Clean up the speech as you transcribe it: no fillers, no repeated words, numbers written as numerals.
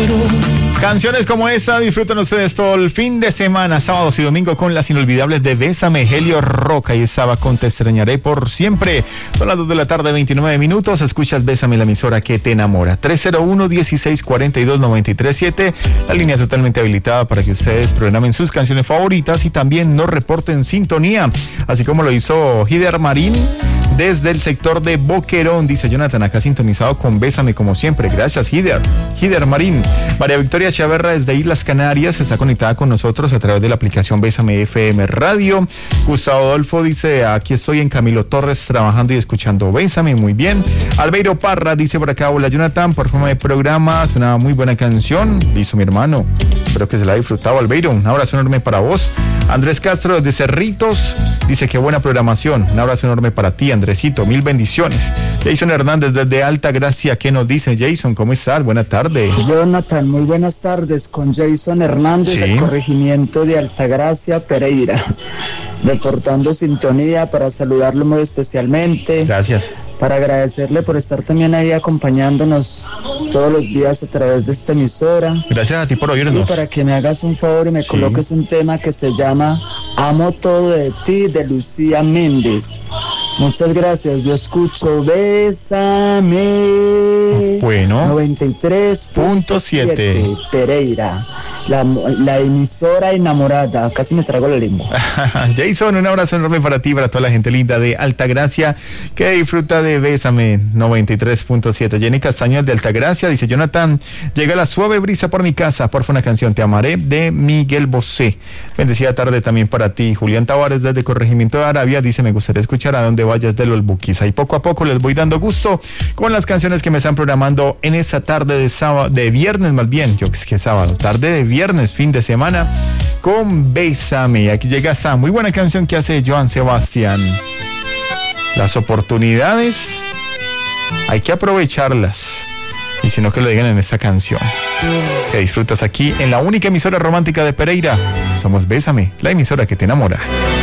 Canciones como esta disfrutan ustedes todo el fin de semana, sábados y domingo, con las inolvidables de Bésame, Helio Roca, y estaba con Te extrañaré por siempre. Son las 2 de la tarde, 29 minutos. Escuchas Bésame, la emisora que te enamora. 301-1642-937. La línea totalmente habilitada para que ustedes programen sus canciones favoritas y también nos reporten sintonía, así como lo hizo Hider Marín desde el sector de Boquerón. Dice Jonathan, acá sintonizado con Bésame como siempre. Gracias, Hider Marín. María Victoria Chaverra desde Islas Canarias está conectada con nosotros a través de la aplicación Bésame FM Radio. Gustavo Adolfo dice, aquí estoy en Camilo Torres trabajando y escuchando Bésame, muy bien. Albeiro Parra dice por acá, hola Jonathan, por forma de programa, es una muy buena canción, hizo mi hermano, espero que se la haya disfrutado. Albeiro, un abrazo enorme para vos. Andrés Castro desde Cerritos dice, qué buena programación, un abrazo enorme para ti, Andresito, mil bendiciones. Jason Hernández desde Alta Gracia, ¿qué nos dice Jason? ¿Cómo estás? Buena tarde. Jonathan, muy buenas tardes, con Jason Hernández, sí, del corregimiento de Altagracia, Pereira, reportando sintonía para saludarlo muy especialmente. Gracias. Para agradecerle por estar también ahí acompañándonos todos los días a través de esta emisora. Gracias a ti por oírnos. Y para que me hagas un favor y me coloques un tema que se llama Amo todo de ti, de Lucía Méndez. Muchas gracias, yo escucho Bésame. Bueno. 93.7 Pereira, la emisora enamorada. Casi me trago la lengua. Jason, un abrazo enorme para ti, para toda la gente linda de Altagracia que disfruta de Bésame 93.7. Jenny Castaño de Altagracia dice, Jonathan, llega la suave brisa por mi casa, porfa una canción, Te amaré, de Miguel Bosé. Bendecida tarde también para ti. Julián Tavares desde Corregimiento de Arabia dice, me gustaría escuchar A donde vayas de los Buquis. Ahí poco a poco les voy dando gusto con las canciones que me están programando en esta tarde de sábado, de viernes más bien, yo es que sábado, tarde de viernes, fin de semana, con Bésame. Aquí llega esta muy buena canción que hace Joan Sebastián. Las oportunidades hay que aprovecharlas, y si no, que lo digan en esta canción que disfrutas aquí en la única emisora romántica de Pereira. Somos Bésame, la emisora que te enamora.